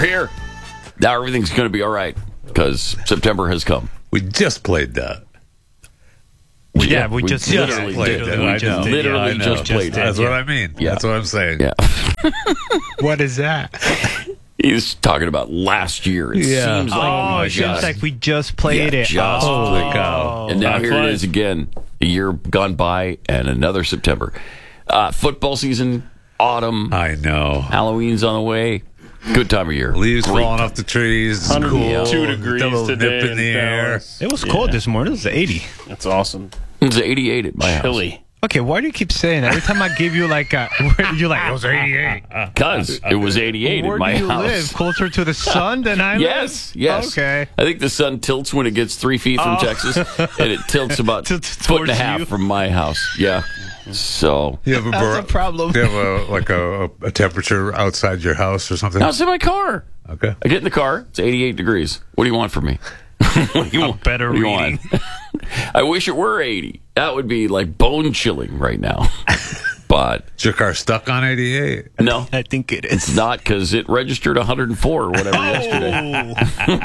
here. Now everything's going to be all right because September has come. We just played that. We just literally played did. that. We I just know. literally I know. just played that. That's what I mean. Yeah. That's what I'm saying. Yeah. What is that? He's talking about last year. It Yeah. seems like, Oh, it seems like we just played it. Just Oh. played it. And now here it is again. A year gone by and another September. Football season, autumn. I know. Halloween's on the way. Good time of year. Leaves Great falling time. off the trees. 102 degrees Little today nip in the air. Dallas. It was cold this morning. It was 80. That's awesome. It's 88 at my house. Chilly. Okay, why do you keep saying that? Every time I give you like a, you're like, it was 88. Because it was 88 Where at my do you house. live? Closer to the sun than I live? Yes. Okay. I think the sun tilts when it gets 3 feet from Texas, and it tilts about a Tilts foot and a towards half you. from my house. Yeah. So You have That's a problem. Do you have a temperature outside your house or something? now it's in my car. Okay. I get in the car. It's 88 degrees. What do you want from me? What do you want? better What do you reading. want? I wish it were 80. That would be like bone chilling right now. But Is your car stuck on 88? no, I think it it's is. not because it registered 104 or whatever yesterday.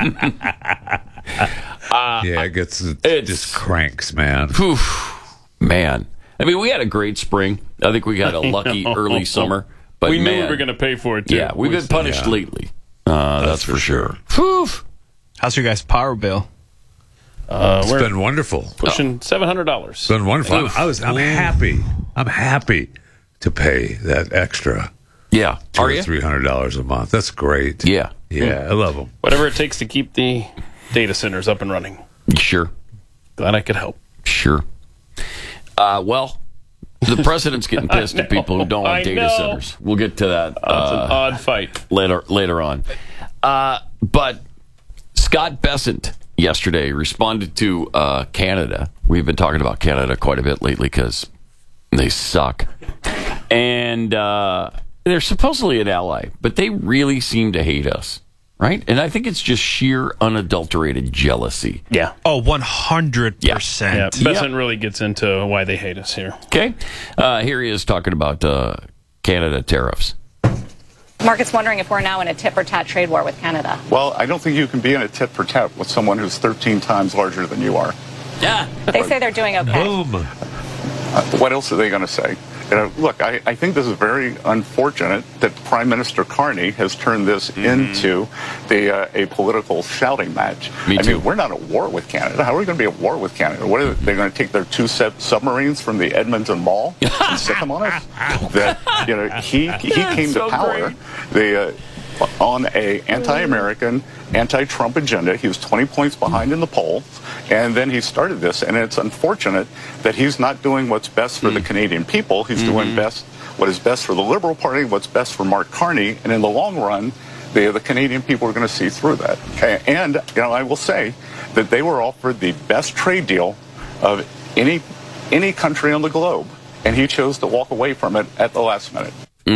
Yeah, it just cranks, man. Whew, man. I mean, we had a great spring. I think we got a lucky early summer. But we knew man, we were going to pay for it, too. yeah, we've been punished lately. That's for sure. Whew. How's your guys' power bill? It's We're been wonderful. pushing $700. It's been wonderful. I'm happy. I'm happy to pay that extra Yeah. Are $200 you? or $300 a month. That's great. Yeah. Yeah, I love them. Whatever it takes to keep the data centers up and running. Sure. Glad I could help. Sure. Well, the president's getting pissed at people who don't want I data know. centers. We'll get to that It's an odd fight. later on. But Scott Bessent yesterday responded to Canada. We've been talking about Canada quite a bit lately because they suck. And they're supposedly an ally, but they really seem to hate us, right? And I think it's just sheer unadulterated jealousy. Yeah. Oh, 100%. Yeah. Besant really gets into why they hate us here. Okay? Here he is talking about Canada tariffs. Market's wondering if we're now in a tit-for-tat trade war with Canada. Well, I don't think you can be in a tit-for-tat with someone who's 13 times larger than you are. Yeah. They say they're doing okay. Boom. What else are they going to say? Look, I think this is very unfortunate that Prime Minister Carney has turned this into a political shouting match. Me too. I mean, we're not at war with Canada. How are we going to be at war with Canada? What are they going to take their two submarines from the Edmonton Mall and stick them on us? That he came So to power. On a anti-American, anti-Trump agenda. He was 20 points behind in the polls, and then he started this. And it's unfortunate that he's not doing what's best for the Canadian people. He's doing what is best for the Liberal Party, what's best for Mark Carney, and in the long run, the Canadian people are going to see through that. And I will say that they were offered the best trade deal of any country on the globe, and he chose to walk away from it at the last minute.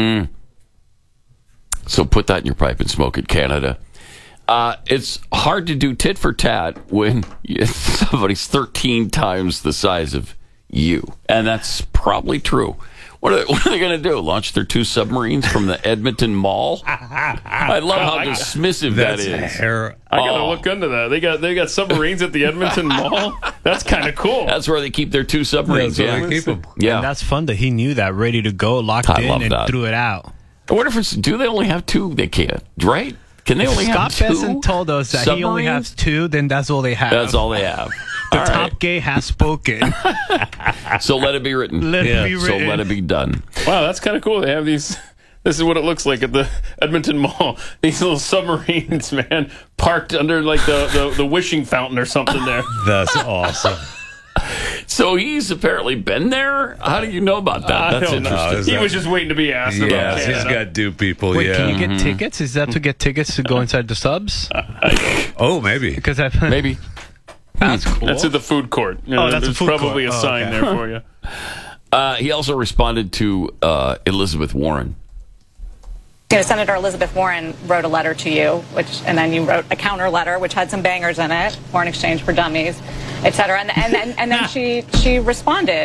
So put that in your pipe and smoke it, Canada. It's hard to do tit for tat when somebody's 13 times the size of you. And that's probably true. What are they going to do? Launch their two submarines from the Edmonton Mall? I love how dismissive that is. Hair. I got to look into that. They got submarines at the Edmonton Mall. That's kind of cool. That's where they keep their two submarines. That's where they keep them. Yeah. And that's fun that he knew that, ready to go, locked I in, love and that. threw it out. I wonder if do they only have two? They can't, right? Can they only Scott have two? Bessent told us that he only submarines? has two, then that's all they have. That's all they have. The All top right. gay has spoken. So let it be written. Let it be So written. let it be done. Wow, that's kind of cool. They have these. This is what it looks like at the Edmonton Mall. These little submarines, man, parked under like the wishing fountain or something there. That's awesome. So he's apparently been there? How do you know about that? I That's don't know. interesting. He was just waiting to be asked about Yes, Canada. he's got do people. Wait, yeah. can you get tickets? Is that to get tickets to go inside the subs? Oh, maybe. Because I've Maybe. that's cool. That's at the food court. Oh, that's a There's food probably court. a Oh, sign okay. there for you. He also responded to Elizabeth Warren. Senator Elizabeth Warren wrote a letter to you, and then you wrote a counter letter, which had some bangers in it, foreign exchange for dummies, et cetera. And then she responded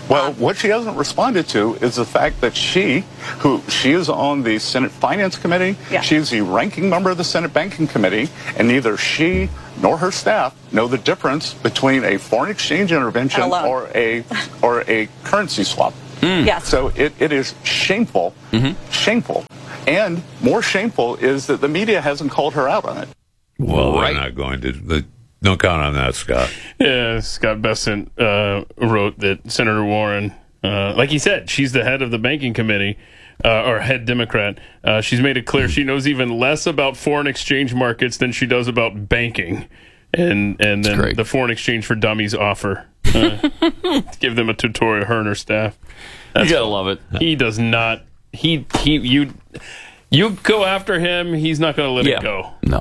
Well, what she hasn't responded to is the fact that she is on the Senate Finance Committee. Yeah. She's the ranking member of the Senate Banking Committee, and neither she nor her staff know the difference between a foreign exchange intervention And a loan. or a currency swap. Yes. So it is shameful, shameful. And more shameful is that the media hasn't called her out on it. Well, Right. they're not going to. Don't count on that, Scott. Yeah, Scott Bessent wrote that Senator Warren, like he said, she's the head of the banking committee, or head Democrat. She's made it clear she knows even less about foreign exchange markets than she does about banking. And then great. the foreign exchange for dummies offer. Give them a tutorial, her and her staff. You gotta love it. He does not. You go after him, he's not going to let it go. No.